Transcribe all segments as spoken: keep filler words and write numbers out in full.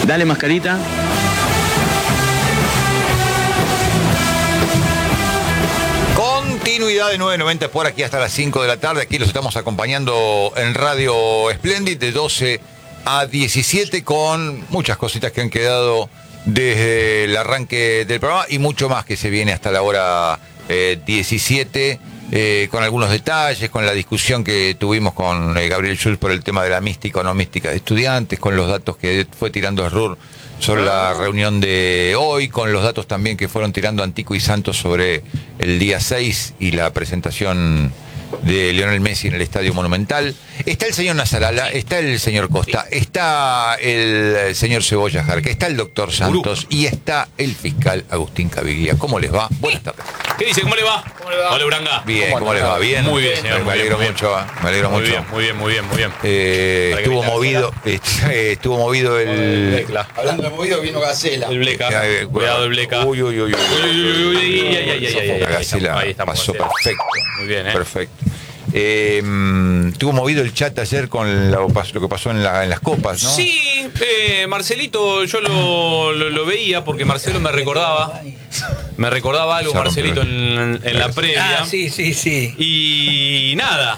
Dale, mascarita. Continuidad de nueve noventa por aquí hasta las cinco de la tarde. Aquí los estamos acompañando en Radio Splendid de doce a diecisiete con muchas cositas que han quedado desde el arranque del programa y mucho más que se viene hasta la hora eh, diecisiete. Eh, con algunos detalles, con la discusión que tuvimos con eh, Gabriel Schulz por el tema de la mística o no mística de estudiantes, con los datos que fue tirando Srur sobre la reunión de hoy, con los datos también que fueron tirando Antico y Santos sobre el día seis y la presentación de Lionel Messi en el Estadio Monumental. Está el señor Nasarala, está el señor Costa, está el señor Cebolla Jarque, está el doctor Santos y está el fiscal Agustín Caviglia. ¿Cómo les va? Buenas tardes. ¿Qué dice? ¿Cómo le va? ¿Cómo le va? Hola, Uranga. Bien, ¿cómo, ¿cómo les va? Bien. Muy bien, señor. Me alegro mucho, me alegro muy mucho. Bien, muy bien, muy bien, muy bien. Eh, estuvo movido, eh, estuvo movido el... el Hablando de movido, vino Gacela. El Bleca. Eh, Cuidado el Bleca. Uy, uy, uy, uy. Uy, uy, uy, uy, uy, ay, ay, ay, ay, ay, La Gacela ahí estamos, pasó Gacela. perfecto. Muy bien, ¿eh? Perfecto. Eh, estuvo movido el chat ayer con la- lo que pasó en, la- en las copas, ¿no? Sí, eh, Marcelito, yo lo, lo, lo veía porque Marcelo me recordaba. Me recordaba algo, Se rompió Marcelito, el- en, en la previa. Ah, sí, sí, sí. Y nada.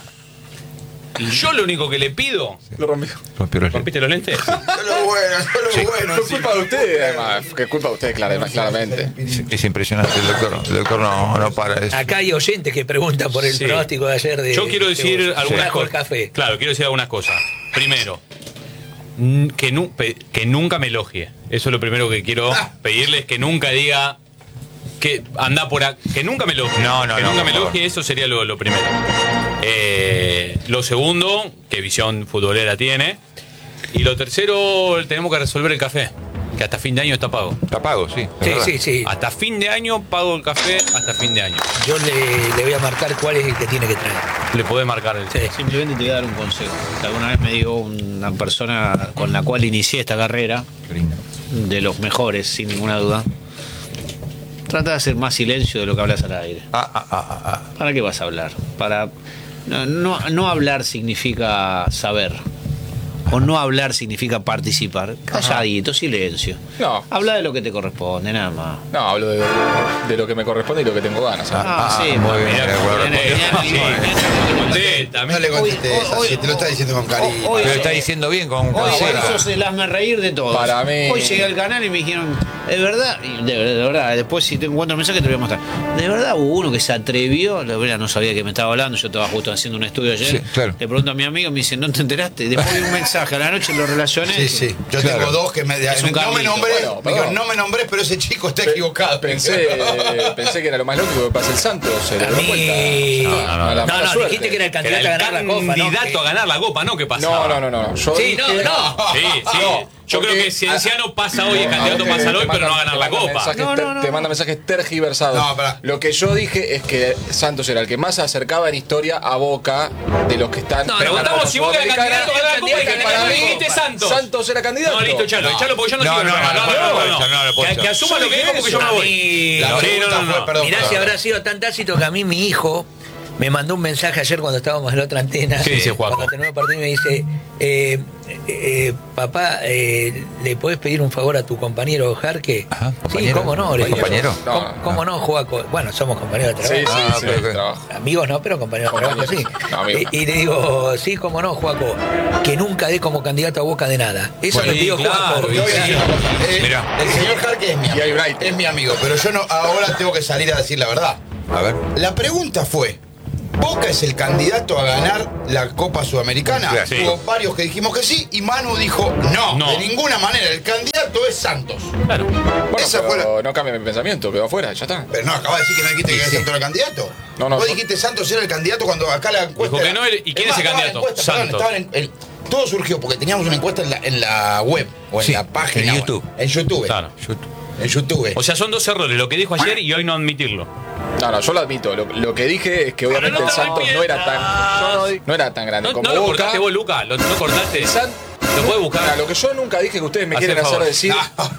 Yo lo único que le pido. Lo rompió. Rompió los- ¿Rompiste los lentes? Solo bueno, solo Sí. bueno. Fue culpa de ustedes, además. Que es culpa de ustedes, clar- claramente. Es, es impresionante el doctor. El doctor no, no para. Es- Acá hay oyentes que preguntan por el Sí. pronóstico de ayer de. Yo quiero decir de- algunas Trajo el cosas. café. Claro, quiero decir algunas cosas. Primero, n- que, nu- pe- que nunca me elogie. Eso es lo primero que quiero pedirles, que nunca diga que anda por acá. Que nunca me elogie. No, no, que no, nunca por me favor. elogie, eso sería lo, lo primero. Eh, lo segundo, que visión futbolera tiene. Y lo tercero, tenemos que resolver el café. Que hasta fin de año está pago. Está pago, sí. es Sí, verdad. sí, sí. Hasta fin de año pago el café, hasta fin de año. Yo le, le voy a marcar cuál es el que tiene que traer. Le podés marcar el... Sí. Simplemente te voy a dar un consejo. Que alguna vez me dio una persona con la cual inicié esta carrera, Qué lindo. de los mejores, sin ninguna duda. Trata de hacer más silencio de lo que hablas al aire. Ah, ah, ah, ah. ¿Para qué vas a hablar? Para no, no, no hablar significa saber. O no hablar significa participar. Calladito, silencio. No. Habla de lo que te corresponde, nada más. No, hablo de, de lo que me corresponde y lo que tengo ganas. ¿sabes? Ah, Ah, sí, muy bien, mirá, de acuerdo. mirá, mirá, mirá, mirá. No le contestes Hoy- esa, hoy- si te lo está diciendo con cariño. hoy- Pero está diciendo bien con Hoy con- sos el hazme reír de todos. Para mí- Hoy llegué al canal y me dijeron, ¿es verdad? Y de, de verdad, después si te encuentro mensaje te voy a mostrar. De verdad hubo uno que se atrevió, la verdad no sabía que me estaba hablando, yo estaba justo haciendo un estudio ayer. Sí, claro. Le pregunto a mi amigo, me dice, ¿no te enteraste? Después vi un mensaje, a la noche lo relacioné. Sí, sí. Yo Claro. tengo dos que me. Es un no me Carlito. nombré, Bueno, me digo, perdón. no me nombré, pero ese chico está equivocado. Pensé, eh, pensé que era lo más lógico que pasa el Santos. Se le A dio mí. cuenta. No, A la no, mala no, suerte. dijiste que era el Que candidato era a el ganar la copa, ¿no? candidato Que- a ganar la copa, ¿no? ¿Qué pasaba? No, no, no, no. Yo Sí, dije, no, no. Sí, sí. No, Yo creo porque- que Cienciano pasa hoy, el Ah, candidato te- pasa te hoy, pero no va a manda- ganar la te manda copa. mensajes No, ter- no, no. Te manda mensajes tergiversados. No, pará. Lo que yo dije es que Santos era el que más se acercaba en historia a Boca de los que están. No, preguntamos si Boca era candidato a ganar la copa y Porque que para para mí mí dijiste Santos. Santos era candidato. No, listo, echalo, echalo porque yo no No, sigo el no, programa. no, no, no, no, no, no, no, Que- no. Que asuma lo que dijo porque yo me voy. La Sí, no, pregunta no, fue, no. perdón, Mirá perdón. si habrá sido tan tácito que a mí mi hijo me mandó un mensaje ayer cuando estábamos en la otra antena. ¿Qué dice Juaco? Cuando terminó el partido y me dice, eh, eh, papá, eh, ¿le podés pedir un favor a tu compañero Jarque? Ajá, Sí, compañero. cómo no. le digo. ¿Compañero? ¿Cómo, No, no, cómo no, Juaco? Bueno, somos compañeros de Sí, trabajo. sí, Ah, sí. ok, ok. trabajo. Amigos no, pero compañeros de trabajo sí. No, amigo. y, y le digo, sí, cómo no, Juaco, que nunca dé como candidato a Boca de nada. Eso Bueno, le pidió sí, claro, Juaco. y Yo voy a sí. decir una cosa. Eh, Mirá. el señor Jarque es mi Y hay amigo. Bright. Es mi amigo, pero yo no ahora tengo que salir a decir la verdad. A ver. La pregunta fue: ¿Boca es el candidato a ganar la Copa Sudamericana? Sí. Hubo varios que dijimos que sí y Manu dijo no, No. de ninguna manera. El candidato es Santos. Claro. Bueno, Esa fue pero no cambia mi pensamiento, quedó afuera, ya está. Pero no, acabas de decir que no dijiste que era Santos era el candidato. No, no, Vos yo- dijiste Santos era el candidato cuando acá la encuesta. Dijo que era- no, ¿y quién es más, el estaba la candidato? encuesta, perdón, Santos. estaba en el- todo surgió porque teníamos una encuesta en la, en la web o en Sí, la página. en YouTube. En YouTube. Claro. En YouTube. O sea, son dos errores, lo que dijo ayer y hoy no admitirlo. No, no, yo lo admito. Lo, lo que dije es que obviamente no el te Santos no era tan. yo no, di- no era tan grande No, como no lo Boca. cortaste vos, Luca, lo, no cortaste. El San- Lo puedes buscar. Mira, lo que yo nunca dije que ustedes me Hacé quieren el hacer favor. decir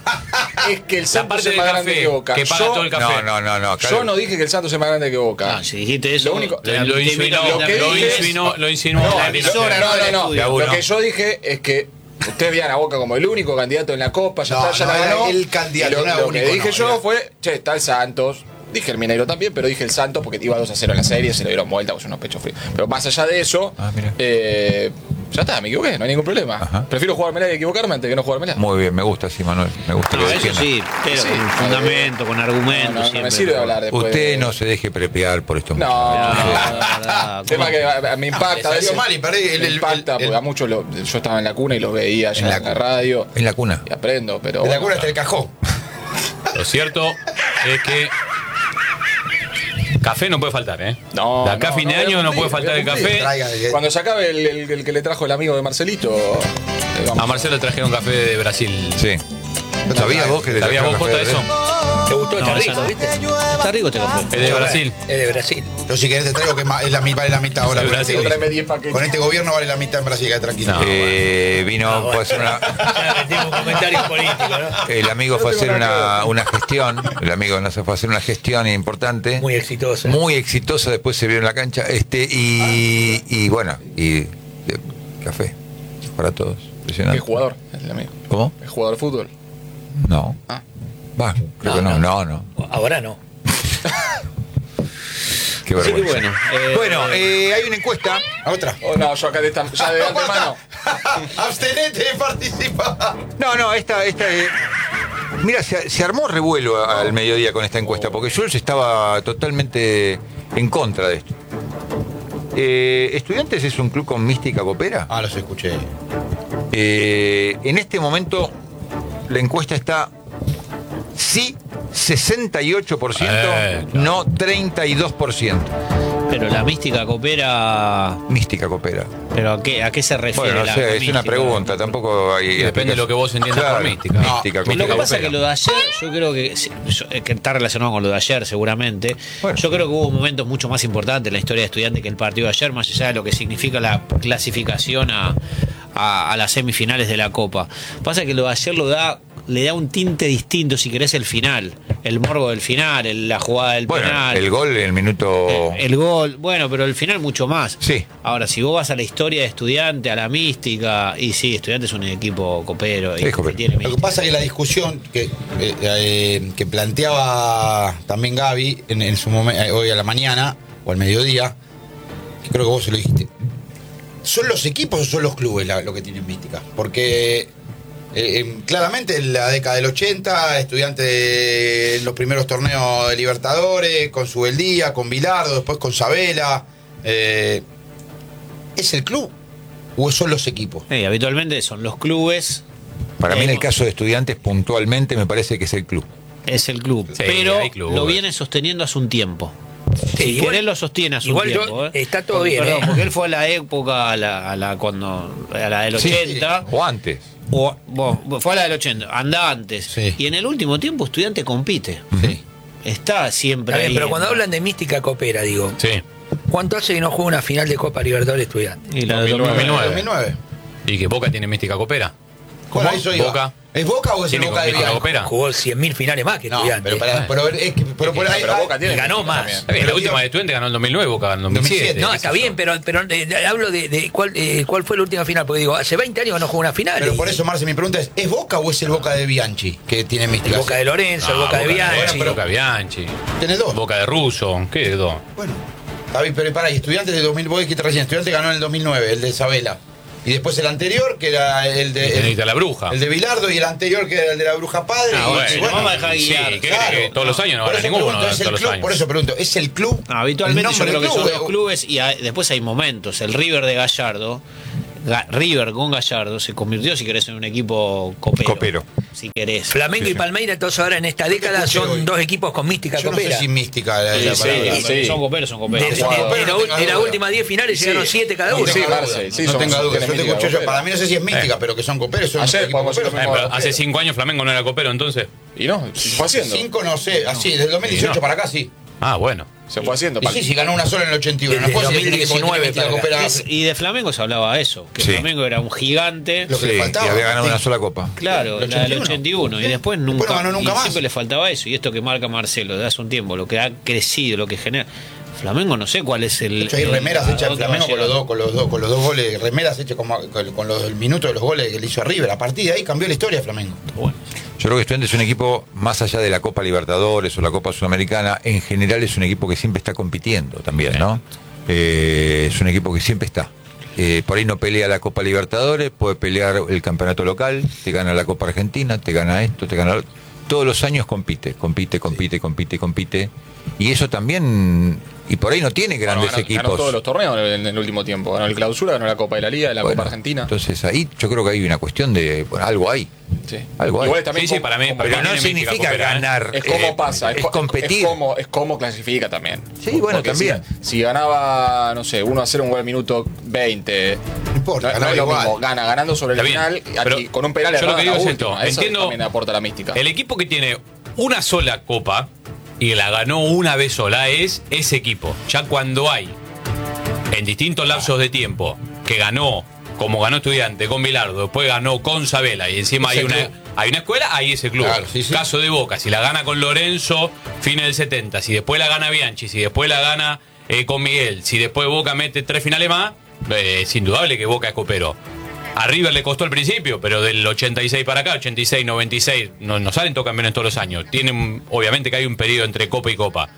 es que el La Santos parte es del más café, grande que Boca. que paga Yo- todo el café. No, no, no, no. Yo no dije que el Santos es más grande que Boca. No, si dijiste eso, Lo único- te- Lo te insinuó, invito a- lo que lo dije es- insinuó, lo insinuó. No, la no, emisora. no, no, no. estudio. Lo que yo dije es que Ustedes veían a Boca como el único candidato en la Copa, ya No, está, ya no la era ganó. el candidato, Y lo, no era lo único, que dije no, yo era- fue, che, está el Santos. Dije el Mineiro también, pero dije el Santos porque iba dos a cero en la serie, se le dieron vuelta, pues unos pechos fríos. Pero más allá de eso, Ah, mira. eh, ya está, me equivoqué, no hay ningún problema. Ajá. Prefiero jugármela y equivocarme antes que no jugármela. Muy bien, me gusta así, Manuel. Me gusta No, que eso defienda. sí, pero Sí. con fundamento, con argumentos. No, no, no siempre. me sirve hablar después. Usted de- no se deje prepear por estos No, muchachos. No, la verdad, tema ¿cómo? que a- a- me impacta. le a veces salió mal y perdí el- me el- impacta el- porque a muchos lo- yo estaba en la cuna y los veía ya en la, la cuna. radio En la cuna. y aprendo, pero De la bueno, cuna hasta el cajón. Lo cierto es que café no puede faltar, ¿eh? No, de acá a no, fin de no, voy a año no cumplir, puede faltar voy el a cumplir. café. Traiga el- cuando se acabe el, el- el que le trajo el amigo de Marcelito, eh, vamos. A Marcelo le trajeron café de Brasil. Sí. ¿Sabías vos que le ¿Sabías vos, trajeron Costa, café de- eso? ¿Te gustó? Está No, esa rico, no. ¿viste? Está rico este café. Es de Brasil. Es de Brasil. Yo si querés te traigo que es ma- es la, mi- vale la mitad ahora. De Con Brasil. este, Tráeme diez paquetes. con este gobierno vale la mitad en Brasil, queda tranquilo. No. Eh, vino, puede ser una. Ya metimos un comentario político, ¿no? El amigo fue a tengo hacer nada que una, ver. una gestión. El amigo no se fue a hacer una gestión importante. Muy exitoso. Muy exitosa, después se vio en la cancha. Este, y, y bueno, y eh, café para todos. Impresionante. ¿Qué jugador? El amigo. ¿Cómo? ¿Es jugador de fútbol? No. Ah. Va, creo que no, no, no. Ahora no. Qué Así que vergüenza. bueno. eh, Bueno, eh, hay una encuesta. Otra. Oh, no, yo acá de esta, ya de antemano. Abstenete de participar. No, no, esta, esta eh, mira, se, se armó revuelo a- al mediodía con esta encuesta, porque yo estaba totalmente en contra de esto. Eh, ¿Estudiantes es un club con mística copera? Ah, los escuché. Eh, en este momento la encuesta está sí sesenta y ocho por ciento, Eh, claro. no treinta y dos por ciento. Pero la mística coopera. Mística copera. ¿Pero a qué, a qué se refiere? Bueno, no la sé, es una mística? pregunta, tampoco hay. Depende de lo que vos entiendas por mística. Mística, Lo copera. que pasa es que lo de ayer, yo creo que, sí, yo- eh, que está relacionado con lo de ayer seguramente. Bueno. Yo creo que hubo momentos mucho más importantes en la historia de estudiantes que el partido de ayer, más allá de lo que significa la clasificación a, a- a las semifinales de la Copa. Pasa que lo de ayer lo da, le da un tinte distinto, si querés, el final. El morbo del final, el- la jugada del Bueno, penal. el gol en el minuto. Eh, el gol, bueno, pero el final mucho más. Sí. Ahora, si vos vas a la historia de estudiante, a la mística, y sí, estudiante es un equipo copero. Y Es copero. tiene Lo que mística. pasa es que la discusión que, eh, eh, que planteaba también Gaby en, en su momento, hoy a la mañana o al mediodía, que creo que vos se lo dijiste, ¿son los equipos o son los clubes la- lo que tienen mística? Porque eh, eh, claramente en la década del ochenta, estudiante de los primeros torneos de Libertadores, con Subeldía, con Bilardo, después con Sabela, eh, ¿es el club o son los equipos? Eh, habitualmente son los clubes, Para mí, en el Eh, caso de Estudiantes, puntualmente me parece que es el club. es el club. Sí, pero hay clubes. lo viene sosteniendo hace un tiempo. Sí, Si igual- querés lo sostiene hace igual un yo- tiempo. ¿eh? está todo Porque- bien, perdón, ¿eh? porque él fue a la época, a la, a la cuando a la del Sí, ochenta. o antes. O, bueno, fue a la del ochenta, anda antes. Sí. Y en el último tiempo estudiante compite. Sí. Está siempre Está bien, ahí. pero cuando hablan de mística copera, digo, Sí. ¿cuánto hace que no juega una final de Copa Libertadores Estudiantes? Y la de dos mil nueve. dos mil nueve. dos mil nueve. ¿Y que Boca tiene mística copera? Bueno, eso iba. Boca. ¿Es Boca o es el ¿Tiene Boca de mística Bianco? copera? Jugó cien mil finales más que No, Estudiantes. pero, para, pero, es que, pero por ahí. Pero Boca tiene y ganó mística más. también. Está bien, la última de Estudiantes ganó en el dos mil nueve, Boca ganó en dos mil siete. No, qué está sé yo. bien, pero, pero eh, hablo de, de cuál, eh, cuál fue la última final, porque digo, hace veinte años que no jugó una final. Pero y- por eso, Marce, mi pregunta es: ¿es Boca o es el Boca de Bianchi que tiene el mística? Boca de Lorenzo, el No, Boca de Bianchi. Boca Bianchi. Tenés dos. Boca de Russo. ¿Qué de dos? Bueno, está bien, pero para, y Estudiantes de dos mil, vos dijiste recién, Estudiantes ganó en el dos mil nueve, el de Sabela. Y después el anterior, que era el de. Necesita El, la bruja. el de Bilardo, y el anterior, que era el de la Bruja Padre. Ah, y- bueno, y si nos vamos a dejar Sí, guiar. ¿qué querés que todos los años no Por habrá eso ninguno pregunto, ¿es todos el los club? años? Por eso pregunto, ¿es el club? No, habitualmente ¿El yo nombre creo que del son club, los o- clubes y hay- después hay momentos. El River de Gallardo, Ga- River con Gallardo se convirtió, si querés, en un equipo copero. Copero. Si querés. Flamengo y Palmeiras, entonces ahora en esta década escuché son hoy. dos equipos con mística Yo no sé copera. si mística la, Sí, la sí, palabra. sí. Son coperos, son coperos. De, de- Bueno, de pero la, no ul- tenga de las duda. últimas diez finales Sí. llegaron siete cada No uno. Sí, tenga Marce, duda. sí, no son- tenga duda. tienen Yo te mística escucho yo. copera. Para mí no sé si es mística, Eh. pero que son coperos. Son Ayer un equipo podemos copero, decir Eh, son pero coperos. hace cinco años Flamengo no era copero, entonces. Y no, se fue haciendo. Cinco no sé, así, desde el dos mil dieciocho Y no. para acá sí. Ah, bueno. Se fue haciendo. Y sí, sí, ganó una sola en el ochenta y uno. No Desde puedo decir que dos mil diecinueve tiene mística para copera. Es- y de Flamengo se hablaba eso, que Sí. Flamengo era un gigante. Lo que le Sí, faltaba, y había ganado Martín. una sola copa. Claro, El la del ochenta y uno. ochenta y uno. Y Sí. después Después nunca, no ganó nunca y más. siempre le faltaba eso. Y esto que marca Marcelo de hace un tiempo, lo que ha crecido, lo que genera. Flamengo no sé cuál es el. De hecho, hay el- remeras a hechas en dónde Flamengo va a con los, llegar. dos, con, los dos, con los dos goles, remeras hechas como, con, con los minutos de los goles que le hizo a River. A partir de ahí cambió la historia de Flamengo. Bueno, Yo creo que Estudiantes es un equipo, más allá de la Copa Libertadores o la Copa Sudamericana, en general es un equipo que siempre está compitiendo también, ¿no? Eh, es un equipo que siempre está. Eh, por ahí no pelea la Copa Libertadores, puede pelear el campeonato local, te gana la Copa Argentina, te gana esto, te gana lo otro. Todos los años compite, compite, compite, compite, compite. Y eso también, y por ahí no tiene grandes Bueno, ganó, equipos. ganó todos los torneos en, en el último tiempo. Ganó el Clausura, ganó la Copa de la Liga, la Bueno, Copa Argentina. Entonces ahí yo creo que hay una cuestión de, bueno, algo hay. Sí. Algo hay. Igual también Sí, sí, como- para mí- como- para Pero mí no tiene mística significa copera, ¿eh? ganar. Es como eh, pasa, es co- competir. Es como, es como clasifica también. Sí, bueno, Porque también. Si, si ganaba, no sé, uno a cero un gol al minuto veinte. No importa, no, no ganaba es lo igual. mismo, gana ganando sobre el Está final bien, y pero aquí, con un penal yo lo errado que en la digo es última. esto, Eso entiendo- también aporta la mística. El equipo que tiene una sola copa y la ganó una vez sola es ese equipo. Ya cuando hay, en distintos lapsos de tiempo, que ganó, como ganó Estudiante con Bilardo, después ganó con Sabela y encima hay Ese una, club. hay una escuela, hay ese club. Claro, sí, sí. Caso de Boca, si la gana con Lorenzo, fines del setenta, si después la gana Bianchi, si después la gana eh, con Miguel, si después Boca mete tres finales más, eh, es indudable que Boca es copero. A River le costó al principio, pero del ochenta y seis para acá, ochenta y seis, noventa y seis, no, no salen todos campeones todos los años. Tienen, obviamente que hay un periodo entre copa y copa.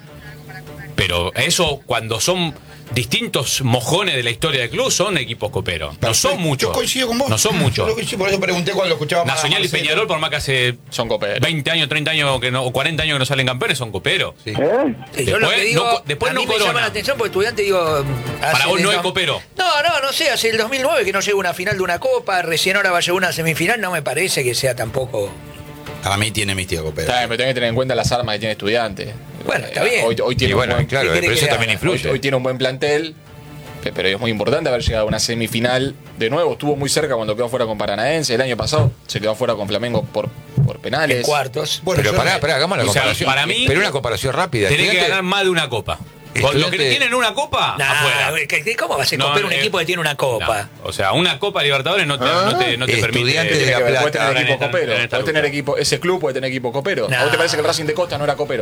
Pero eso, cuando son distintos mojones de la historia del club, son equipos coperos. No son muchos. Yo coincido con vos. No son muchos. Yo coincido, por eso pregunté cuando lo escuchaba. más a Nacional y Marcelo. Peñarol, por más que hace Son coperos. veinte años, treinta años que no, o cuarenta años que no salen campeones, son coperos. Sí. Sí, yo lo Después que digo, no co- después a mí no me corona. llama la atención porque Estudiante, digo... hace Para vos del no es dos- copero. No, no, no sé, hace el dos mil nueve que no llega a una final de una copa, recién ahora va a llegar a una semifinal, no me parece que sea tampoco... Para mí tiene mística copera. Está bien, pero tenés que tener en cuenta las armas que tiene Estudiante. Bueno, está bien. Hoy, hoy tiene Y un bueno, buen- claro, ¿qué pero querés eso que también haga? Hoy, influye. hoy tiene un buen plantel, pe- pero es muy importante haber llegado a una semifinal de nuevo. Estuvo muy cerca cuando quedó fuera con Paranaense. El año pasado se quedó fuera con Flamengo por, por penales. En cuartos. Bueno, Pero yo pará, me- pará, hagamos la O sea, comparación. para mí- pero una comparación rápida. Tenés que Estudiante- ganar más de una copa. Con lo que Estudiante- tienen una copa, Nah, afuera. ¿qué- qué- ¿Cómo va a ser No, copero un eh, equipo que tiene una copa? No. O sea, una Copa Libertadores no te, no te, no te permite. Estudiante Tiene de La que ver, Plata. puede tener Ahora en equipo esta- copero. en esta Puede tener lucha. equipo, ese club puede tener equipo copero. Nah. ¿A vos te parece que el Racing de Costa no era copero?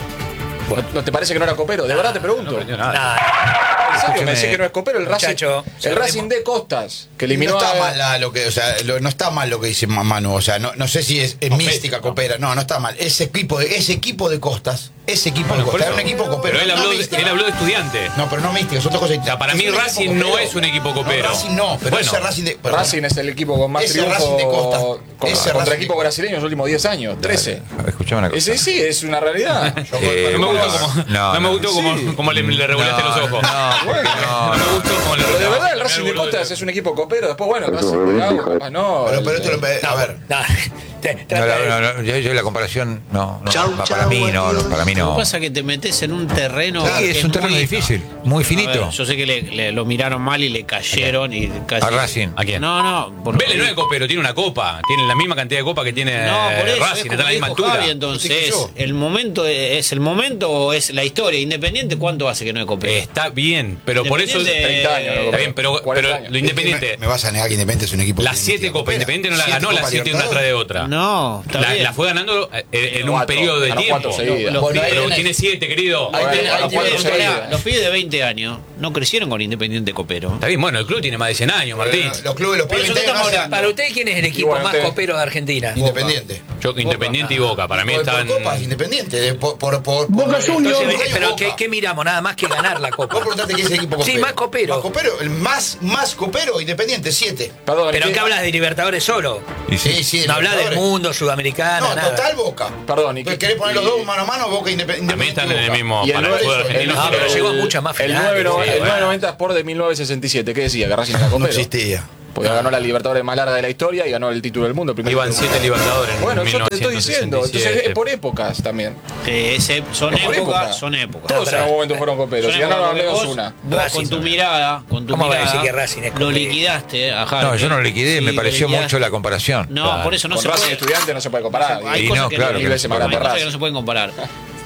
¿No, no te parece que no era copero? De verdad te pregunto. No aprendió nada. Nah, ¿En serio? Escúchame, Me decís que no es copero el Racing. muchacho, el se Racing remo- de Costas, que No eliminó está a. mal la- lo que, o sea, lo- no está mal lo que dice Ma- Manu, o sea, no, no sé si es, es No, mística no. copera, no, no está mal. Ese equipo de, ese equipo de Costas, ese equipo Bueno, de por Costas, eso. era un equipo copero. Pero él no habló, de, mística. él habló de Estudiante. No, pero no mística, son dos cosas. O sea, para Es mí un equipo Racing no copero. es un equipo copero. No, Racing no, pero Bueno. ese Racing de. pero Racing es el equipo con más Ese triunfos Racing de Costa. con- Ese contra Racing equipos de- brasileños en los últimos diez años, trece. Escuchame una cosa. Ese sí, es una realidad. Eh, No me gustó bueno, como, no, no, me no. gustó como, como le, le regulaste No, los ojos. no, porque no, No me gustó como le Pero de no, verdad, el me Racing de boludo. Costas es un equipo copero. Después, bueno, el Racing de Gago, capaz no. Pero, el- pero esto lo, a ver. nah, te- No, trata de- no, no, no, yo, yo la comparación, no, no, pa- para mí no, no, para mí Lo no. que pasa es que te metes en un terreno. Sí, que es un terreno muy- difícil, muy A finito. ver, yo sé que le, le- lo miraron mal y le cayeron y casi. A Racing. ¿A quién? No, no. por- Vélez no es copero, tiene una copa. Tiene la misma cantidad de copa que tiene No, por eso, Racing, es está como a la misma dijo altura. Javi, entonces, Dije yo. ¿el momento es el momento o es la historia? Independiente, ¿cuánto hace que no es copero? Está bien, pero por eso. Independiente- treinta años, ¿no? Está bien, pero, cuarenta pero años. lo Independiente. Me, me vas a negar que Independiente es un equipo. Las que tiene siete mística copas, copera. Independiente no la Siete ganó las Copas siete una Libertadores. tras de otra. No, está La, bien. la fue ganando eh, en un Cuatro, periodo de ganó tiempo. cuatro seguidas. Los Bueno, pibes- ahí Pero tenés- tiene siete, querido. Ahí Ahí tenés- tenés- ahí ahí tenés- tenés- pará, los pibes de veinte años no crecieron con Independiente Copero. Está bien, bueno, el club tiene más de cien años, Martín. Los clubes, los Por pibes eso no no estamos hacen- hablando. Para usted, ¿quién es el equipo bueno, más usted- copero de Argentina? Independiente. Yo, Independiente y Boca, para mí Por- están. por copas, Independiente. de- Por, por, por, Boca por- Juniors. por- Entonces, por- pero Boca. ¿qué, qué miramos? Nada más que ganar la copa. Vos preguntaste qué es el equipo copero. Sí, más copero. Más copero, el más, más copero, Independiente, siete. Perdón, ¿Pero ¿y qué hablas de Libertadores solo? Y sí. Sí, sí. de No hablas del Libertadores. mundo, Sudamericana, No, nada. total Boca. Perdón, ¿y Pues qué- ¿Querés poner los y- dos mano a mano? Boca Independiente. A mí están en el Boca. mismo. Y el Para el nueve- fútbol el- argentino. No, pero llegó a muchas más El finales. nueve no- Sí, el bueno. nueve noventa Sport de mil novecientos sesenta y siete. ¿Qué decía? Que Racing era No copero. existía. Porque ganó la Libertadores más larga de la historia y ganó el título del mundo. el primer Iban título del siete mundo. Libertadores en Bueno, yo te estoy diciendo. Entonces es 1967. por épocas también. Eh, ese- son Es por épocas, época. son épocas. Todos en pero- algún momento fueron coperos. Son Si ganaron al épocas menos porque una. vos, vos Racing con tu no. mirada, con tu ¿Cómo va a mirada, decir que Racing es lo copero? liquidaste a Javi. No, yo no lo liquidé, Sí, me lo pareció liquidaste. mucho la comparación. No, Claro. por eso no Con se Racing puede. Estudiante no se puede comparar. Hay Y cosas no, que claro no, que no se hay puede cosas comparar. que no se pueden comparar.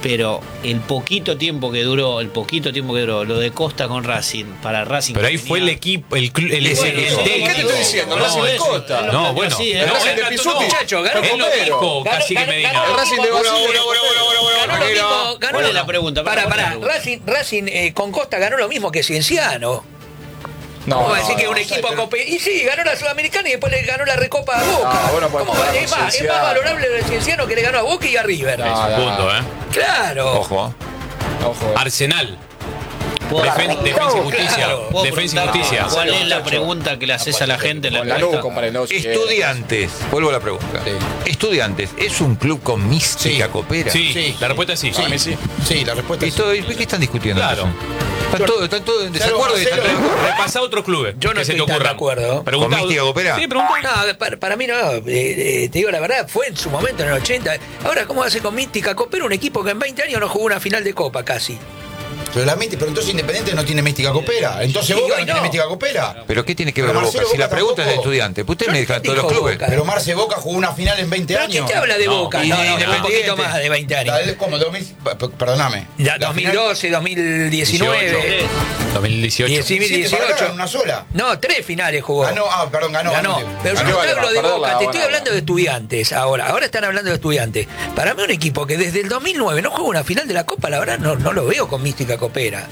pero el poquito tiempo que duró, el poquito tiempo que duró, lo de Costa con Racing, para Racing. Pero ahí tenía- fue el equipo, el, cl- el, Bueno, el no, técnico. ¿qué te estoy diciendo? No, Racing de eso, Costa. No, No, bueno. sí, ¿eh? no, Racing de no, Pisuti. Muchacho, ganó Él lo Copero. dijo Ganó- Cacique ganó- Medina. ganó- Racing de Bueno, Basile. bueno, bueno, bueno, bueno, bueno, ganó lo Arquero. mismo, ganó ¿Cuál es lo- la pregunta? Para, ¿Cuál es la para, pregunta? Racing, Racing eh, con Costa ganó lo mismo que Cienciano. No, ¿Cómo va a decir no, que un no, equipo pero- cope... Y sí, ganó la Sudamericana y después le ganó la Recopa a Boca. No, vos no podés ¿Cómo va? comparar Es con más, es más Cienciano. valorable el Cienciano que le ganó a Boca y a River. No, Es un no. punto, ¿eh? Claro. Ojo. Ojo. Arsenal. ¿Puedo- Defen- defensa y justicia. Claro. puedo Defensa y preguntar justicia. ¿Cuál es la Muchacho. pregunta que le haces a la gente en la Con la encuesta? luz, compárenlo. si querés. Estudiantes, vuelvo a la pregunta. Sí. Estudiantes, ¿es un club con mística Sí. copera? Sí, Sí. la respuesta es sí. Para mí sí. Sí, la respuesta ¿Y es todo- ¿y ¿Qué están discutiendo? Claro. entonces? Están todos, están todos en desacuerdo y están Marcelo, todos- Repasá otros clubes. Yo no que se te estoy tan ocurran. de acuerdo. Preguntá- ¿Con mística copera? Sí, preguntá. No, para, para mí no, eh, eh, te digo la verdad, fue en su momento, en el ochenta. Ahora, ¿cómo hace con Mística Copera un equipo que en veinte años no jugó una final de Copa casi? Pero, la mística- pero entonces Independiente no tiene mística copera. Entonces Y Boca hoy no tiene no. mística copera. ¿Pero qué tiene que Pero ver Boca? Marcelo Si la Boca pregunta es de tampoco. estudiante, pues usted Yo me no deja todos los dijo clubes. Boca. Pero Marce Boca jugó una final en veinte ¿Pero años. quién te habla de No, Boca? y No, no, no, un Independiente. poquito más de veinte años. La del- como dos mil, p- p- perdóname. Ya, La dos mil doce, dos mil diecinueve. dos mil dieciocho. Diez- final- siete para acá, dieciocho. una sola. No, tres finales jugó. Ganó, ah, perdón, ganó. Ganó. Pero yo Ganó, no te vale, hablo de perderla, Boca, te bueno, estoy hablando bueno. de Estudiantes ahora. Ahora están hablando de Estudiantes. Para mí un equipo que desde el dos mil nueve no juega una final de la Copa, la verdad no, no lo veo con mística copera.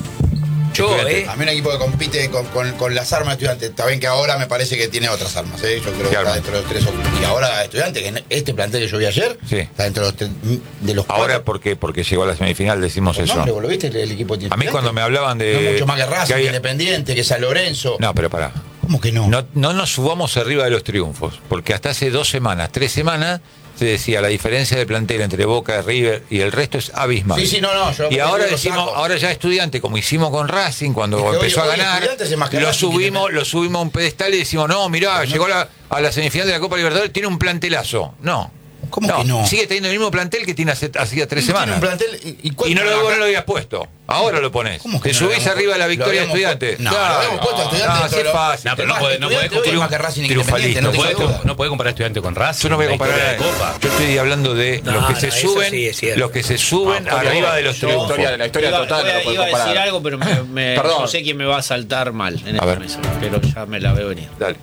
Yo, Estudiantes. ¿eh? A mí un equipo que compite con, con- con las armas de Estudiantes, está bien que ahora me parece que tiene otras armas, ¿eh? Yo creo ¿Qué que armas? está dentro de los tres o- y ahora Estudiantes, que en este plantel que yo vi ayer, Sí. está dentro de los, tres- de los Ahora, cuatro. ¿por qué? Porque llegó a la semifinal, decimos No, eso. hombre, ¿vos lo viste el, el equipo de A mí cuando me hablaban de... No mucho más que Racing, que hay- que Independiente, que San Lorenzo. No, pero pará. ¿Cómo que no? No, no nos subamos arriba de los triunfos, porque hasta hace dos semanas, tres semanas, se decía la diferencia de plantel entre Boca, River y el resto es abismal. Sí, sí, no, no, yo y ahora lo decimos, saco. ahora ya Estudiante, como hicimos con Racing cuando Es que hoy- empezó a hoy ganar, Estudiantes es más que lo Racing que subimos, Independiente. lo subimos a un pedestal y decimos, no, mirá, llegó a la, a la semifinal de la Copa Libertadores, tiene un plantelazo. No. ¿Cómo que no? Sigue teniendo el mismo plantel que tiene hace, hacía tres Tiene semanas. un plantel, y, y cuánto- Y no lo, acá- vos no lo habías puesto. Ahora lo pones. ¿Cómo que Te no lo subís habíamos arriba de la puesto? victoria de Lo habíamos Estudiantes. puesto- no, lo habíamos puesto a Estudiantes No, dentro sí es de lo- fácil. No, pero no Además, puede- no puede Estudiantes hoy es triunf- más que Racing y triunfalista. Independiente, No no puede, tengo duda. no puede comparar estudiante con Racing. Yo no voy a la historia comparar. de Copa. Yo estoy hablando de No, los que no, se eso suben, sí es cierto. los que se suben No, arriba de los yo- triunfos. historia- la historia Iba- total iba- no lo puede iba a decir comparar. algo, pero me, me- Perdón. yo sé quién me va a saltar mal en esta ver. mesa, pero ya me la veo venir. Dale.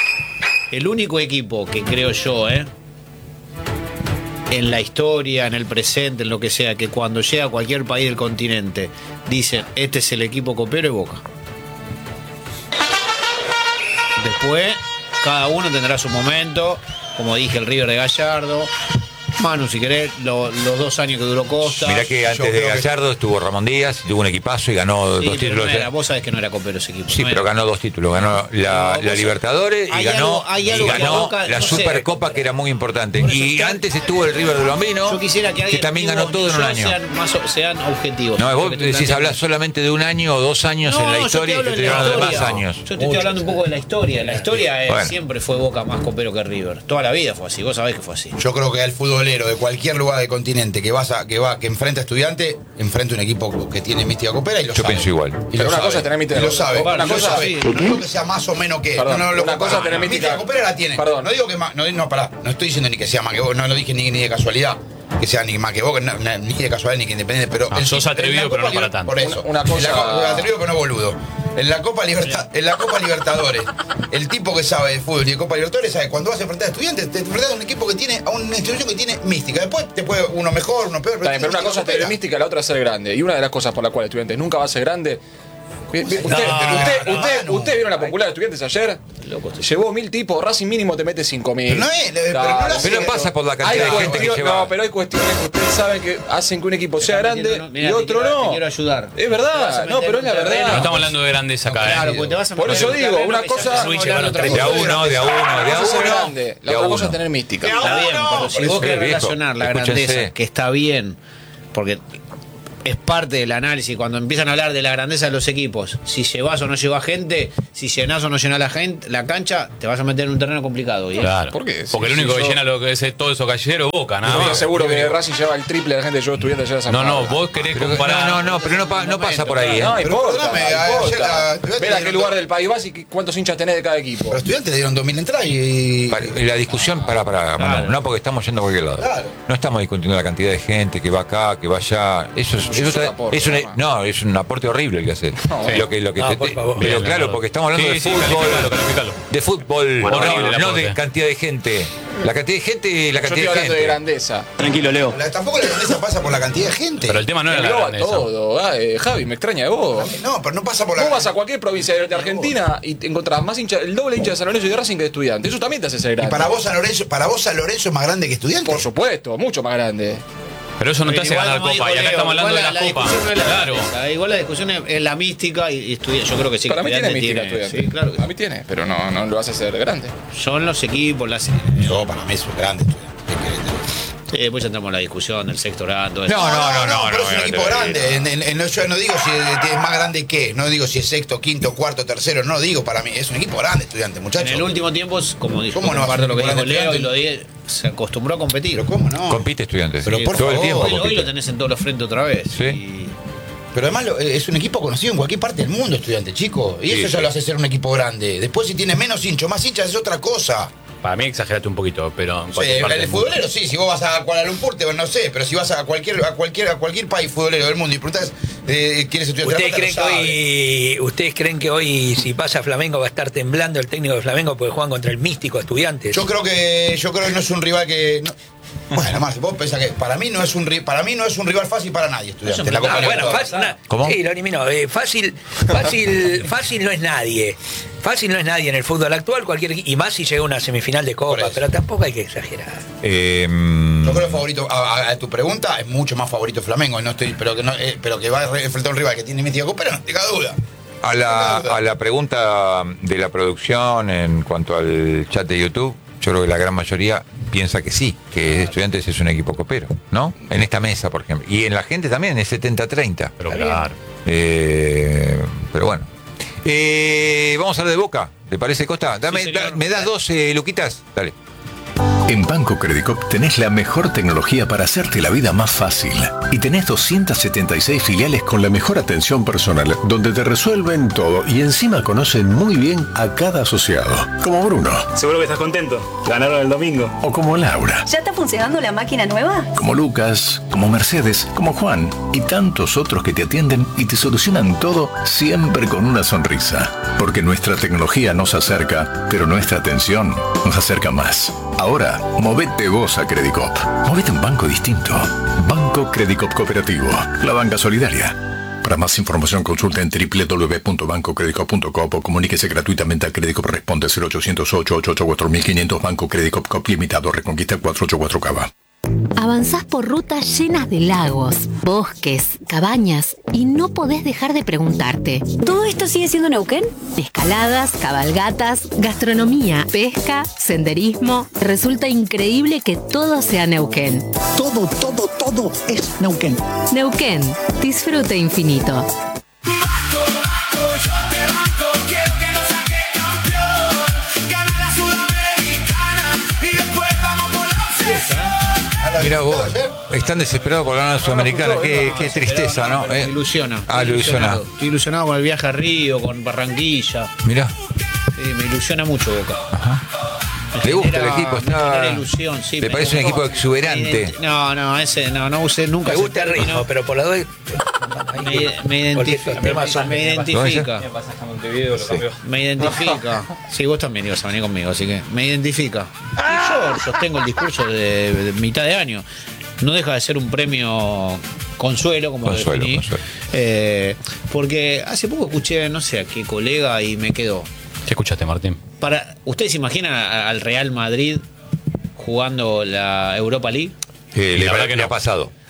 El único equipo que creo yo, ¿eh? en la historia, en el presente, en lo que sea, que cuando llega a cualquier país del continente, dicen, este es el equipo copero, es Boca. Después, cada uno tendrá su momento, como dije, el River de Gallardo. Manu, si querés, lo- los dos años que duró Costa. Mirá que antes de creo que- Gallardo estuvo Ramón Díaz, tuvo un equipazo y ganó Sí, dos pero títulos. no era- vos sabés que no era copero ese equipo. Sí, no pero era. ganó dos títulos. Ganó la, No, la vos- Libertadores y hay ganó, algo- hay y algo que a ganó Boca, la no sé. Supercopa, que era muy importante. Por eso Y está- antes estuvo el River de Lombino, Yo quisiera que, alguien también vivo ganó todo en un yo año. Sean, más, o- sean objetivos. No, vos Lo que te decís, planteo. hablas solamente de un año o dos años en la yo historia te y hablo te de estoy la hablando de más historia. años. Yo te estoy hablando un poco de la historia. La historia eh, Bueno. siempre fue Boca más copero que River. Toda la vida fue así. Vos sabés que fue así. Yo creo que al futbolero de cualquier lugar del continente que vas a, que va, que enfrenta a Estudiante, enfrenta un equipo que tiene mística copera y lo Yo sabe. pienso igual. Y Pero lo una sabe. cosa es tener mística Y lo copera. sabe. Una Una cosa- cosa sí. No digo que sea más o menos que. Perdón, no, no, lo una comparo. cosa es tener mística mística- copera la tiene. Perdón. No digo que más. No, no, pará. No estoy diciendo ni que sea más que vos. No lo dije ni, ni de casualidad. Que sea ni más que vos, no, no, ni de casualidad ni que independiente. Pero No, el- sos en atrevido, la pero no Copa para Liber- tanto. Por eso. Una- una En la cosa- Copa- atrevido, pero no boludo. En la Copa Libertad, en la Copa Libertadores, el tipo que sabe de fútbol y de Copa Libertadores sabe cuando vas a enfrentar a Estudiantes, te enfrentas a un equipo que tiene, a una institución que tiene mística. Después te puede uno mejor, uno peor. Está bien, pero una tiene cosa es mística tener copera. mística, la otra es ser grande. Y una de las cosas por las cuales Estudiantes nunca va a ser grande. Usted, usted, no, usted, no, usted, no. ¿Usted vieron la popular de Estudiantes ayer? Loco, estoy- Llevó mil tipos, Racing mínimo te mete cinco mil. Pero no es, pero no lo hace. Pero pasa por la Hay cantidad de gente que cuestiones, lleva. no, pero hay cuestiones que ustedes saben que hacen que un equipo sea grande no, mirá, y te otro quiero- no. te quiero ayudar. Es Te vas verdad, a no, meter pero es la en un terreno. No verdad. estamos hablando de grandes acá. Claro, ¿eh? porque te vas a Por meter eso en un digo, terreno una que ya cosa- estamos Switch hablando llevaron otra tres De a cosa. uno, de a uno, de a Una cosa es ser uno. grande, la de a otra cosa uno. es tener mística. Está bien, pero si Por vos eso, querés viejo, relacionar la escúchense. grandeza, que está bien, porque es parte del análisis. Cuando empiezan a hablar de la grandeza de los equipos, si llevas o no llevas gente, si llenás o no llenás la gente, la cancha, te vas a meter en un terreno complicado. ¿Y Claro. ¿Por qué? Porque Si- el único si que yo- llena lo que es todo eso gallero, Boca, nada Yo más. estoy seguro que Racing lleva el triple de la gente que yo estudiante allá de San No, no, Pablo. vos querés Pero- comparar. no, no, no, pero no, pa- no pasa por ahí, ¿eh? No Pero importa, perdóname, no ayer importa. la- estudiante Ver a le qué dieron- lugar del país vas y qué- cuántos hinchas tenés de cada equipo. Los estudiantes le dieron dos mil entradas y. Pa- La discusión, para, para, Claro. no, porque estamos yendo a cualquier lado. Claro. No estamos discutiendo la cantidad de gente que va acá, que va allá. Eso es, Eso eso es un está- aporte, es un- nada más. no, es un aporte horrible el que hace. Sí. Lo que, lo que No, te- por favor. pero Bien, claro, Leonardo. porque estamos hablando Sí, de sí, fútbol, calificalo, calificalo. de fútbol, Bueno, no, horrible el no aporte. de cantidad de gente. La cantidad de gente, la Yo estoy cantidad de hablando de gente. grandeza. Tranquilo, Leo. La- tampoco la grandeza pasa por la cantidad de gente. Pero el tema no era la Engloba grandeza. todo. Ah, eh, Javi, me extraña de vos. No, pero no pasa por la. Vos vas a cualquier provincia de de Argentina y te encontrás más hincha, el doble hincha de San Lorenzo y de Racing que de Estudiantes. Eso también te hace ser Y grande. para vos San Lorenzo, para vos San Lorenzo es más grande que Estudiantes. Por supuesto, mucho más grande. Pero eso no te hace Igual, ganar como copa. dijo Y acá Leo, estamos hablando igual de la- la, la copa. discusión no es la Claro. grandeza, igual la discusión es, es la mística y, y estudia- yo creo que sí. Para que mí tiene Estudiantes mística tiene- Estudiantes. sí, claro que A mí tiene, pero no, no lo hace ser grande. son los equipos, las Yo, para mí es un grande Estudiantes. ¿Qué querés? sí, después ya entramos en la discusión del sexto grado, todo eso. No, no, no, no, pero no, es un no, equipo no, no, grande. En- en- en- no, yo no digo si es, es más grande que, no digo si es sexto, quinto, cuarto, tercero, no digo para mí. Es un equipo grande, Estudiantes, muchachos. En el último tiempo, como dijo, ¿Cómo no? comparto lo que dijo Grande Leo y Estudiantes. lo dije, se acostumbró a competir. Pero cómo no. Compite Estudiantes. Pero por todo el favor. tiempo Hoy, hoy compite. lo tenés en todos los frentes otra vez. Sí. Y- Pero además lo- es un equipo conocido en cualquier parte del mundo, Estudiantes, chicos. Y Sí, eso sí. ya lo hace ser un equipo grande. Después si tiene menos hinchos, más hinchas es otra cosa. Para mí exageraste un poquito, pero en Sí, cualquier parte el del mundo. futbolero sí, si vos vas a Kuala Lumpur, te, no sé, pero si vas a cualquier, a cualquier, a cualquier país futbolero del mundo y preguntás, eh, ¿quieres estudiar ¿Ustedes Terapeuta? creen, que Lo sabe. hoy, ¿Ustedes creen que hoy, si pasa Flamengo, va a estar temblando el técnico de Flamengo porque juegan contra el místico Estudiantes? Yo creo que yo creo que no es un rival que no- bueno, más vos pensás que para mí no es un ri- para mí no es un rival fácil para nadie, Estudiantes. Eso me la Copa Ah, bueno, Libertadores. fácil, na- ¿Cómo? Sí, lo eliminó. Eh, fácil, fácil, fácil no es nadie. Fácil no es nadie en el fútbol actual, cualquier y más si llega a una semifinal de Por Copa, eso. pero tampoco hay que exagerar. Eh, Yo creo que favorito a, a- a tu pregunta es mucho más favorito Flamengo, no estoy, pero que no, eh, pero que va a re- enfrentar a un rival que tiene mística Copa, no tenga duda. A la, a la pregunta de la producción en cuanto al chat de YouTube, yo creo que la gran mayoría piensa que sí, que Estudiantes es un equipo copero, ¿no? En esta mesa, por ejemplo. Y en la gente también es setenta treinta. Pero claro. Eh, pero bueno. Eh, vamos a hablar de Boca, ¿te parece, Costa? Dame, Sí, señor. da- ¿Me das dos, eh, Luquitas? Dale. En Banco Credicop tenés la mejor tecnología para hacerte la vida más fácil. Y tenés doscientas setenta y seis filiales con la mejor atención personal, donde te resuelven todo y encima conocen muy bien a cada asociado. Como Bruno. Seguro que estás contento. Ganaron el domingo. O como Laura. ¿Ya está funcionando la máquina nueva? Como Lucas, como Mercedes, como Juan y tantos otros que te atienden y te solucionan todo siempre con una sonrisa. Porque nuestra tecnología nos acerca, pero nuestra atención nos acerca más. Ahora, movete vos a Credicop. Movete a un banco distinto. Banco Credicop Cooperativo. La banca solidaria. Para más información consulta en doble u doble u doble u punto banco credicop punto com o comuníquese gratuitamente a Credicop. Responde cero ochocientos ocho ocho ocho cuatro mil quinientos. Banco Credicop Cop Limitado. Reconquista cuatrocientos ochenta y cuatro Cava. Avanzás por rutas llenas de lagos, bosques, cabañas y no podés dejar de preguntarte. ¿Todo esto sigue siendo Neuquén? Escaladas, cabalgatas, gastronomía, pesca, senderismo. Resulta increíble que todo sea Neuquén. Todo, todo, todo es Neuquén. Neuquén, disfrute infinito. Mira vos, están desesperados por ganar la Sudamericana. Qué, qué tristeza, ¿no? Me Eh, ilusiona. Ah, Estoy lo ilusiona. ilusionado. Estoy ilusionado con el viaje a Río, con Barranquilla. Mirá, Sí, me ilusiona mucho Boca. Me le gusta el genera- equipo, me está. genera ilusión, sí, ¿Te me parece un gustó. equipo exuberante? Me ident- No, no, ese no, no usé nunca. Me ese gusta el ritmo, término. pero por la doy. Me, me identifica. Porque estos temas son- Me identifica. Sí. Me identifica. Sí, vos también ibas a venir conmigo, así que me identifica. Y yo sostengo el discurso de, de mitad de año. No deja de ser un premio consuelo, como Consuelo, lo definí. consuelo. Eh, porque hace poco escuché, no sé a qué colega y me quedó. ¿Qué escuchaste, Martín? Para, ¿ustedes se imaginan a- al Real Madrid jugando la Europa League? Eh, Y le, la verdad que le no. ha pasado.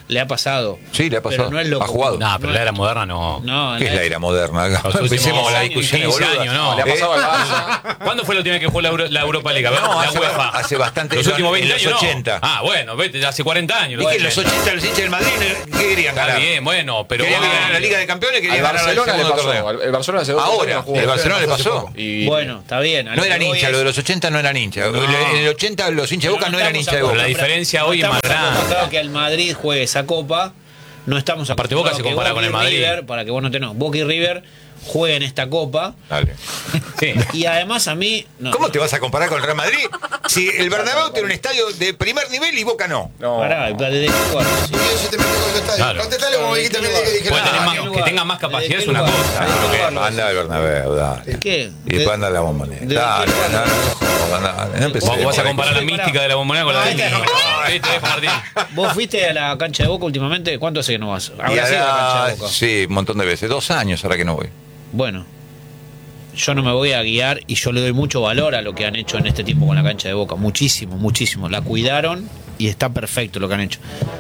Le ha pasado. Sí, le ha pasado. Pero no es lo ha jugado. No, pero la era moderna no. No, ¿Qué es la era moderna? Los últimos Empecemos con la años, discusión de quince boludas. años, no. Le ha ¿Eh? pasado al Barça. ¿Cuándo fue la última vez que jugó la, Euro- la Europa League? No, la hace- UEFA. hace bastante- Los últimos en veinte los años. no. ochenta. Ah, bueno, vete, hace cuarenta años. ¿Y que en los ochenta los hinchas del Madrid qué querían Está ganar? bien, bueno, pero. Querían vos- ganar la Liga de Campeones, Al querían ganar el Barcelona le segundo pasó. torneo. al- El Barcelona hace dos años Ahora, no jugó. el Barcelona le pasó. poco. Y Bueno, está bien. a No lo que eran voy hinchas, lo es- de los ochenta no eran hinchas. No. En el ochenta los hinchas de Boca no eran estamos hinchas de Pero Boca. la diferencia hoy es estamos más grande. acostumbrados que el Madrid juegue esa copa. No estamos Aparte, Boca se acostumbrados compara que con el Boca y Madrid. River, para que vos no te no, Boca y River jueguen esta copa. Dale. Sí. Y además a mí. no, ¿Cómo no, te vas a comparar con el Real Madrid si el Bernabéu tiene un estadio de primer nivel y Boca no? no. Pará, de- de- de- bueno, sí. Y yo te meto con el estadio. Claro. Contestale como dijiste también que dije Puede nada. tener más- ¿qué que lugar? tenga más ¿De capacidad qué es una lugar? cosa. ¿De qué Lo que- lugar lo Anda al Bernabéu, dale. ¿Qué? Y después anda a la bombonera. ¿De Dale, qué lugar? dale, no, dale, no empecé. Vos vas a comparar la Pará. mística de la bombonera con la No, de este no. Viste, Martín. ¿Vos fuiste a la cancha de Boca últimamente? ¿Cuánto hace que no vas? Y Habrá sido a la cancha ahora, de Boca. sí, un montón de veces. Dos años ahora que no voy. Bueno, yo no me voy a guiar y yo le doy mucho valor a lo que han hecho en este tiempo con la cancha de Boca. Muchísimo, muchísimo. La cuidaron y está perfecto lo que han hecho.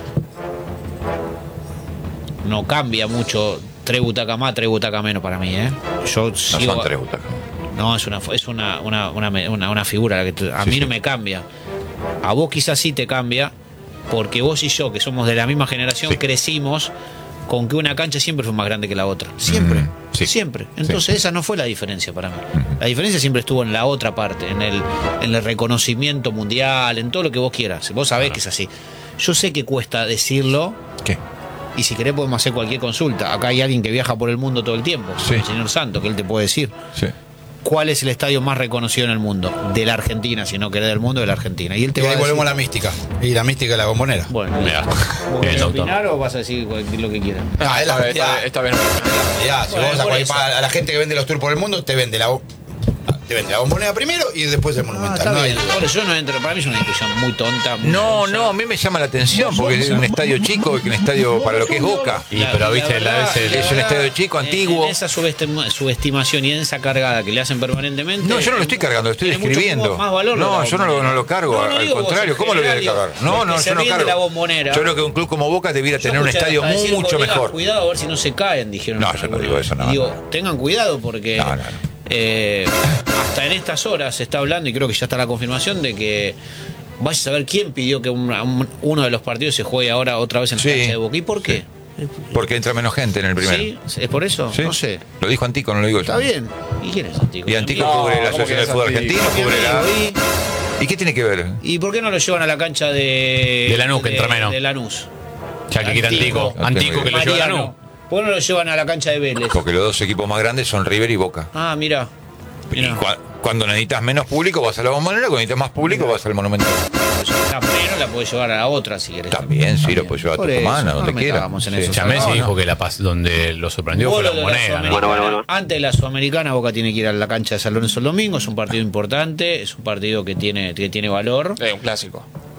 No cambia mucho. Tres butacas más, tres butacas menos para mí, ¿eh? Yo No sigo- son tres butacas. No, es una es una, una, una, una- una figura la que te- a Sí, mí sí. no me cambia. A vos quizás sí te cambia, porque vos y yo, que somos de la misma generación, Sí. crecimos con que una cancha siempre fue más grande que la otra. Siempre. Mm, sí. Siempre. Entonces esa no fue la diferencia para mí. La diferencia siempre estuvo en la otra parte, en el, en el reconocimiento mundial, en todo lo que vos quieras. Vos sabés que es así. Yo sé que cuesta decirlo. ¿Qué? Y si querés podemos hacer cualquier consulta. Acá hay alguien que viaja por el mundo todo el tiempo, Sí. el señor Santo, que él te puede decir. Sí. ¿Cuál es el estadio más reconocido en el mundo? De la Argentina, si no querés del mundo, de la Argentina. Y él te Y va a ahí decir, volvemos a la mística. Y la mística de la bombonera. bueno, Mirá. ¿vos Bien, querés tonto. opinar o vas a decir cualquier- lo que quieras? Ah, es la Esta vez, esta realidad. vez- esta vez no. Ya, si Bueno, vos vas a, por cual- eso. a la gente que vende los tours por el mundo, te vende la bo- te vende la bombonera primero y después el No, monumental. está No hay bien. duda. Por eso yo no entro. Para mí es una discusión muy tonta. muy No, confusa. no, a mí me llama la atención porque es un estadio chico y un estadio para lo que es Boca. Y pero viste, la vez el- Es un estadio chico, en- antiguo. En esa subestima- subestimación y en esa cargada que le hacen permanentemente. No, yo no lo estoy cargando, lo estoy tiene mucho describiendo. más valor lo de No, la yo no lo, bombonera. no lo cargo, No, no al digo vos, contrario, en ¿cómo lo voy a general, cargar? digo, No, los no, que se yo no ríen de cargo. la bombonera. Yo creo que un club como Boca debiera Yo tener un escuché estadio hasta decir, mucho colegas, mejor. Cuidado a ver si no se caen, dijeron. No, los yo no algunos. digo eso, no, Y digo, no. tengan cuidado porque No, no, no. eh, hasta en estas horas se está hablando, y creo que ya está la confirmación, de que vaya a saber quién pidió que un- un- uno de los partidos se juegue ahora otra vez en la Sí. cancha de Boca. ¿Y por qué? Porque entra menos gente en el primero. ¿Sí? ¿Es por eso? ¿Sí? No sé. Lo dijo Antico, no lo digo yo. Está bien. ¿Y quién es Antico? Y Antico No, cubre la ¿cómo Asociación que del es Fútbol Antico? Argentino, cubre la... ¿Y, ¿Y qué tiene que ver? ¿Y por qué no lo llevan a la cancha de. De Lanús, que entra menos. De Lanús. Ya que quiera Antico. Antico. Antico que lo lleva a la Mariano. ¿Por qué no lo llevan a la cancha de Vélez? Porque los dos equipos más grandes son River y Boca. Ah, mira. Y cua- cuando necesitas menos público vas a la bombonera, cuando necesitas más público vas al Monumental. La menos la puedes llevar a la otra si querés. También, sí, lo puedes llevar a Por tu eso, mano, no donde nos quiera. metamos en Sí. eso. Chamesi No, dijo no. que la pas- donde lo sorprendió Vos fue lo la de la moneda, ¿no? Sudamericana. Antes de la Sudamericana, Boca tiene que ir a la cancha de San Lorenzo el domingo. Es un partido importante, es un partido que tiene, que tiene valor. Es un clásico.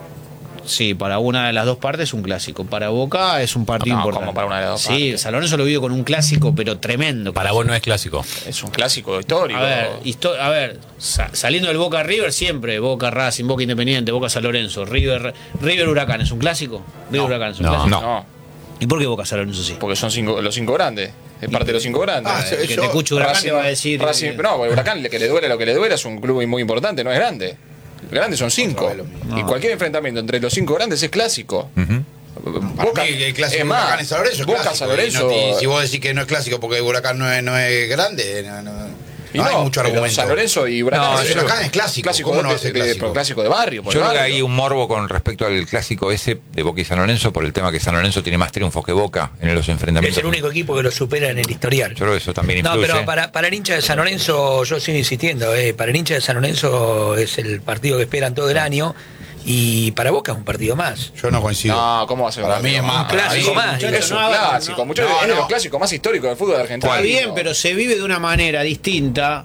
Sí, para una de las dos partes es un clásico. Para Boca es un partido No, importante. como para una de las dos Sí, partes. San Lorenzo lo vive con un clásico, pero tremendo. Para vos no es clásico. Es un clásico histórico. A ver, histo- a ver, sa- saliendo del Boca River siempre, Boca Racing, Boca Independiente, Boca San Lorenzo, River, River Huracán, ¿es un clásico? River Huracán es un no, clásico. No. No, ¿Y por qué Boca San Lorenzo sí? porque son cinco, los cinco grandes. Es parte de los cinco grandes. Ah, El que yo- te escuche Huracán Racing- te va a decir. Racing- no, porque Huracán, le que le duele lo que le duele, es un club muy importante, no es grande. Grandes son cinco. Otra vez lo mismo. Y cualquier enfrentamiento entre los cinco grandes es clásico. Para Boca, mí, el clásico es más, Huracán es San Lorenzo. es Boca clásico, San Lorenzo. y no- y si vos decís que no es clásico porque Huracán no es, no es grande, no, no- y no hay no, mucho pero argumento. San Lorenzo y Huracán. No, es- yo- Huracán es clásico. Clásico, ¿Cómo no va a de- ser de- clásico? clásico de barrio. por Yo el creo que barrio. hay un morbo con respecto al clásico ese de Boca y San Lorenzo por el tema que San Lorenzo tiene más triunfos que Boca en los Es enfrentamientos. el único equipo que lo supera en el historial. Yo creo que eso también No, influye. pero para, para el hincha de San Lorenzo, yo sigo insistiendo, eh, para el hincha de San Lorenzo es el partido que esperan todo el año y para Boca es un partido más. Yo no coincido. No, ¿cómo va a ser? Para mí es más. Un clásico para mí- más. Es un No, clásico, no, muchachos, no, es de los no. clásicos más históricos del fútbol argentino. Está bien, pero se vive de una manera distinta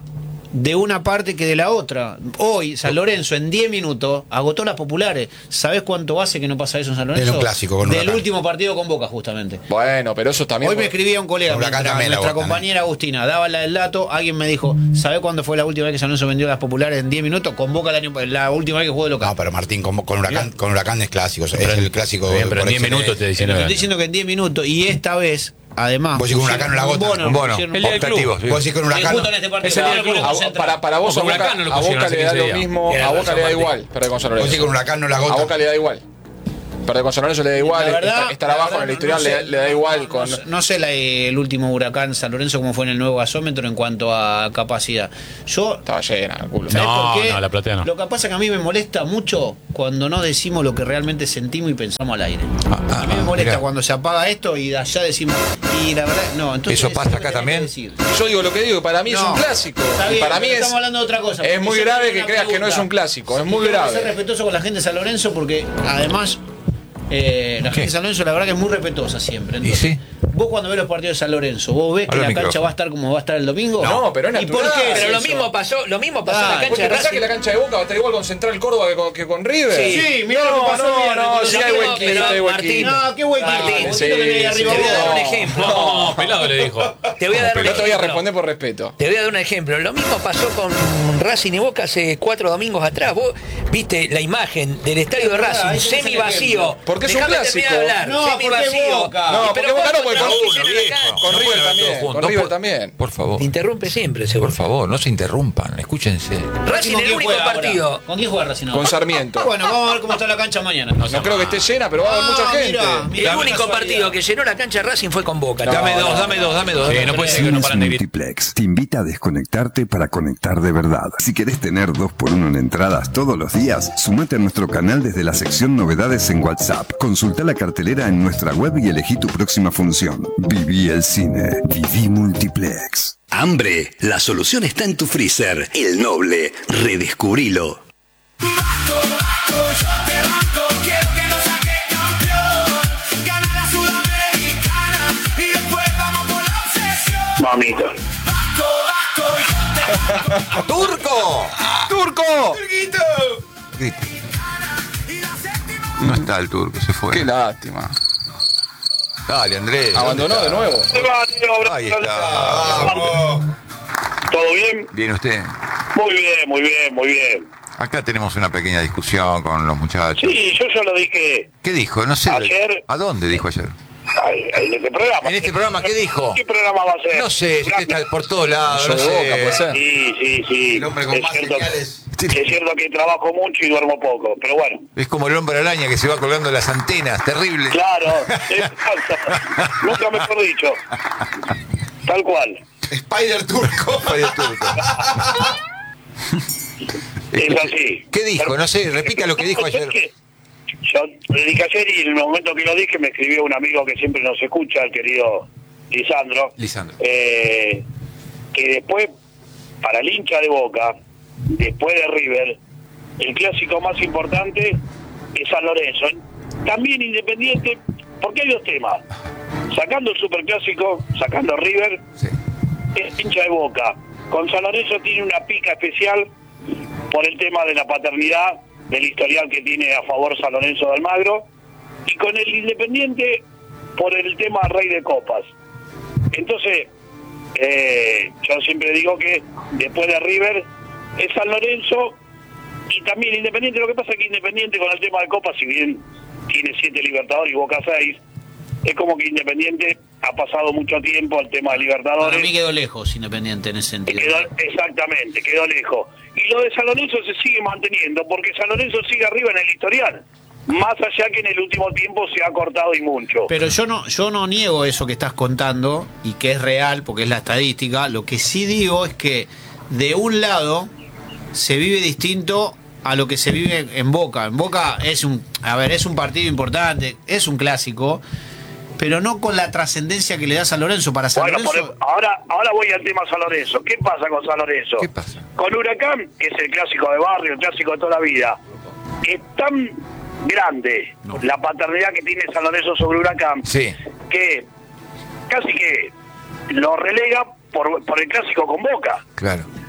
de una parte que de la otra. Hoy, San Lorenzo en diez minutos agotó las populares. ¿Sabés cuánto hace que no pasa eso en San Lorenzo? Era un clásico con Del Huracán. último partido con Boca, justamente. Bueno, pero eso también. Hoy me escribía un colega, Huracán mientras también la nuestra Boca, compañera Agustina daba la del dato, alguien me dijo, ¿sabés cuándo fue la última vez que San Lorenzo vendió las populares en diez minutos? Con Boca el año, la última vez que jugó de local. No, pero Martín, con, con, Huracán, con Huracán es clásico. Es el clásico. Bien, pero en por diez excelencia. minutos te dicen. Te estoy diciendo que en diez minutos, y esta vez, además... Vos decís con Huracán no la agota. bono, Un bono, pusieron- El día del club. optativo. sí. Vos decís con Huracán. Justo en este partido, Es el día del no lo club. puedo A- concentrar. para, para vos, O a con Boca, Huracán no lo a pusieron Boca hace le da quince lo días. mismo, Tiene a Boca razón, le da Martín. igual perder con San Vos decís Lorenzo. con Huracán no la A agota. Boca le da igual. Perder con San Lorenzo le da igual. La verdad, estar, estar la abajo verdad, en el no- historial no le, sé, le da igual. con No, no sé la- el último Huracán San Lorenzo cómo fue en el nuevo gasómetro en cuanto a capacidad. Yo Estaba llena el culo. ¿sabés No, por qué? no, la platea no. Lo que pasa es que a mí me molesta mucho cuando no decimos lo que realmente sentimos y pensamos al aire. ah, a mí me ah, molesta mirá. cuando se apaga esto y de allá decimos, y la verdad, no. Entonces, ¿Eso pasa es lo acá que también? tenés que decir. Yo digo lo que digo, para mí es No, un clásico. está Y bien, para mí pero es, estamos hablando de otra cosa. es porque muy yo grave tengo que una creas que no es pregunta. un clásico, es Y muy tengo que ser grave. respetuoso con la gente de San Lorenzo porque además eh, la gente de San Lorenzo la verdad que es muy respetuosa siempre. Entonces, sí? vos cuando ves los partidos de San Lorenzo, vos ves que Habla la al cancha micrófono. va a estar como va a estar el domingo. No, pero es ¿Y por natural. qué es Pero lo eso? mismo pasó, lo mismo pasó en Ah, la cancha ¿Vos te de pensás Racing. que la cancha de Boca va a estar igual con Central Córdoba que con, que con River? Sí, mirá lo no, que pasó el no, viernes, no, con sí los hay amigos, huequito, pero hay Martín, huequito. No, qué huequito. Martín, Huequito sí, que tenés sí, arriba Te voy a dar un vos. ejemplo. No, pelado le dijo. Te voy a dar un No te voy a ejemplo. responder por respeto. Te voy a dar un ejemplo. Lo mismo pasó con Racing y Boca hace cuatro domingos atrás. Vos viste la imagen del estadio de ahí Racing, tenés el semi vacío. ejemplo. Porque es un Déjame clásico. terminar de hablar. No, semi porque vacío. Boca. No, Y porque pero Boca no, ¿cuánto porque con, trabajo hicieron en la cancha? con River pueden también. todos Con juntos. River No también. Por favor, Te interrumpe siempre, seguro. por favor, no se interrumpan, escúchense. Racing ¿Con el quién único juega ahora? partido. ¿Con quién juega Racing ahora? Con Sarmiento. Bueno, vamos a ver cómo está la cancha mañana. No creo que esté llena, pero va a haber Ah, mucha gente. mirá, mirá. El único casualidad. partido que llenó la cancha de Racing fue con Boca. Dame dos, dame dos, dame dos. Sí, no puede ser que no Cines paran de gritar. Multiplex te invita a desconectarte para conectar de verdad. Si querés tener dos por uno en entradas todos los días, sumate a nuestro canal desde la sección novedades en WhatsApp. Consulta la cartelera en nuestra web y elegí tu próxima función. Viví el cine. Viví Multiplex. Hambre, la solución está en tu freezer. El Noble, redescubrilo. Mamita. ¡Turco! ¡Turco! Grita. No está el turco, se fue. Qué lástima. Dale, Andrés. Abandonó ¿dónde de nuevo. está? Ahí está. ¿Todo bien? Bien, usted. Muy bien, muy bien, muy bien. Acá tenemos una pequeña discusión con los muchachos. Sí, yo ya lo dije ¿Qué dijo? No sé. Ayer- ¿A dónde dijo ayer? ay, en este programa. En este programa, ¿qué dijo? ¿Qué programa va a ser? No sé, usted está por todos lados. Yo No de Boca, puede sé. ser. Sí, sí, sí. El hombre con es, más cierto, señales. es cierto que trabajo mucho y duermo poco, pero bueno. Es como el hombre araña que se va colgando las antenas. Terrible. Claro, exacto. Nunca mejor dicho. Tal cual. Spider Turco. Spider Turco. Es así. ¿Qué dijo? No sé, repita lo que dijo ayer. Yo le dije ayer y en el momento que lo dije me escribió un amigo que siempre nos escucha, el querido Lisandro, Lisandro. eh, que después, para el hincha de Boca, después de River, el clásico más importante es San Lorenzo. También Independiente, porque hay dos temas. Sacando el superclásico, sacando River, Sí. es hincha de Boca. Con San Lorenzo tiene una pica especial por el tema de la paternidad, del historial que tiene a favor San Lorenzo de Almagro, y con el Independiente por el tema Rey de Copas. Entonces, eh, yo siempre digo que después de River es San Lorenzo y también Independiente. Lo que pasa es que Independiente con el tema de Copas, si bien tiene siete Libertadores y Boca seis, es como que Independiente ha pasado mucho tiempo al tema de Libertadores. Para mí quedó lejos Independiente en ese sentido. Quedó, exactamente, quedó lejos. Y lo de San Lorenzo se sigue manteniendo, porque San Lorenzo sigue arriba en el historial. Más allá que en el último tiempo se ha cortado y mucho. Pero yo no, yo no niego eso que estás contando y que es real porque es la estadística. Lo que sí digo es que de un lado se vive distinto a lo que se vive en Boca. En Boca es un, a ver, es un partido importante, es un clásico, pero no con la trascendencia que le da San Lorenzo. Para San Bueno, Lorenzo, por- ahora, ahora voy al tema San Lorenzo. ¿Qué pasa con San Lorenzo? ¿Qué pasa? Con Huracán, que es el clásico de barrio, el clásico de toda la vida, es tan grande la paternidad que tiene San Lorenzo sobre Huracán, Sí. que casi que lo relega por, por el clásico con Boca. Claro.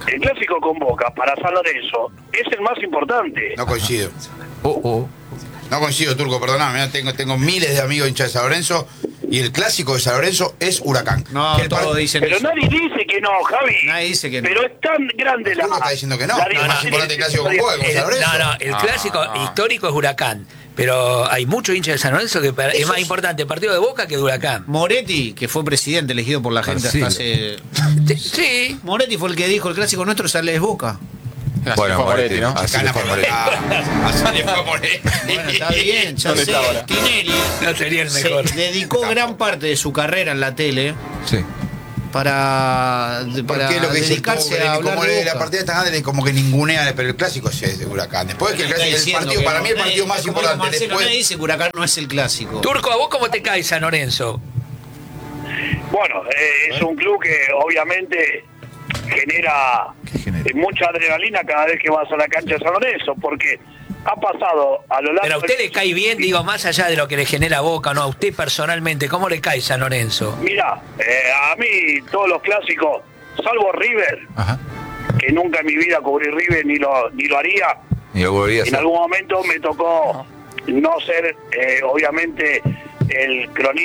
el clásico con Boca para San Lorenzo es el más importante. No coincido. Oh, oh. No coincido, Turco, perdóname. Tengo, tengo miles de amigos hinchas de San Lorenzo y el clásico de San Lorenzo es Huracán. No, Que el todos par- dicen Pero eso. nadie dice que no, Javi. Nadie dice que no. Pero es tan grande la... Turco está diciendo que no. la No, no, diferencia. importante el clásico con Boca, con El- San Lorenzo. no, no, el Ah, clásico ah. histórico es Huracán. Pero hay muchos hinchas de San Lorenzo que para- es Eso más es- importante el partido de Boca que de Huracán. Moretti, que fue presidente elegido por la gente hasta hace. Sí, sí. Moretti fue el que dijo: el clásico nuestro sale de Boca. Así Bueno, fue Moretti, Moretti, ¿no? así le fue a Moretti. Ah, así le fue a Moretti. Bueno, está bien, ya ¿Dónde sé. está ahora? Tinelli No sería el se mejor. dedicó gran parte de su carrera en la tele Sí. para, para Porque lo que dice el dedicarse Turco, a que hablar como de la Boca. partida tan grande como que ningunea, pero el clásico es de Huracán. Después que el, Está clásico, el diciendo partido, que para no, mí el nadie- partido más como importante. Marcelo, Después, nadie dice que Huracán no es el clásico. Turco, ¿a vos cómo te cae San Lorenzo? Bueno, eh, es un club que obviamente genera, genera? eh, mucha adrenalina cada vez que vas a la cancha de San Lorenzo, porque ha pasado a lo largo... Pero a usted de- le cae bien, digo, más allá de lo que le genera Boca, no, a usted personalmente, ¿cómo le cae San Lorenzo? Mira, eh, a mí todos los clásicos, salvo River, Ajá. que nunca en mi vida cubrí River ni lo, ni lo haría, Y lo volvería a en hacer. algún momento me tocó no ser, eh, obviamente, el cronista